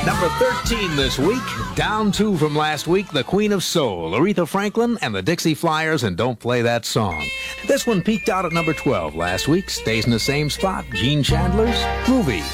Number 13 this week, down 2 from last week, the Queen of Soul, Aretha Franklin and the Dixie Flyers, and Don't Play That Song. This one peaked out at number 12 last week, stays in the same spot, Gene Chandler's Groovy.